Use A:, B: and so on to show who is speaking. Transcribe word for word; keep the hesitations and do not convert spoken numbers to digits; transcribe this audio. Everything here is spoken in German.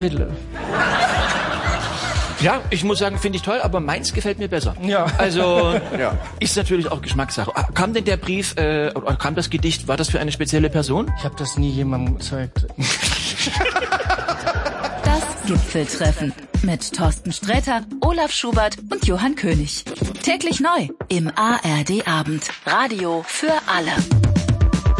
A: Hitler.
B: Ja, ich muss sagen, finde ich toll, aber meins gefällt mir besser.
A: Ja.
B: Also,
C: Ja.
B: ist natürlich auch Geschmackssache. Ah, kam denn der Brief, äh, oder kam das Gedicht, war das für eine spezielle Person?
A: Ich habe das nie jemandem gezeigt.
D: Das Gipfeltreffen mit Thorsten Sträter, Olaf Schubert und Johann König. Täglich neu im A R D Abend. Radio für alle.